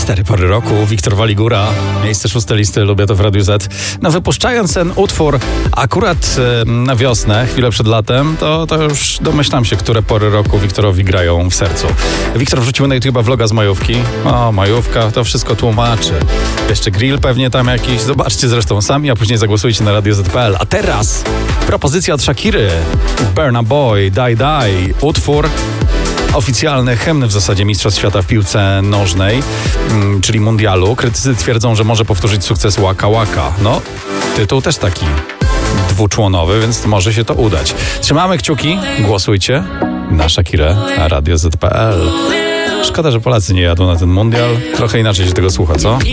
4 pory roku, Wiktor Waligura, miejsce 6 listy, lubię to w Radiu Z. No wypuszczając ten utwór akurat na wiosnę, chwilę przed latem, to już domyślam się, które pory roku Wiktorowi grają w sercu. Wiktor wrzucił na YouTube'a vloga z majówki. O, majówka, to wszystko tłumaczy. Jeszcze grill pewnie tam jakiś, zobaczcie zresztą sami, a później zagłosujcie na radioz.pl. A teraz propozycja od Shakiry, Burna Boy, Die Die, utwór oficjalny hymn w zasadzie Mistrzostw Świata w piłce nożnej, czyli mundialu. Krytycy twierdzą, że może powtórzyć sukces Waka Waka. No, tytuł też taki dwuczłonowy, więc może się to udać. Trzymamy kciuki, głosujcie na Shakirę na radioz.pl. Szkoda, że Polacy nie jadą na ten mundial. Trochę inaczej się tego słucha, co?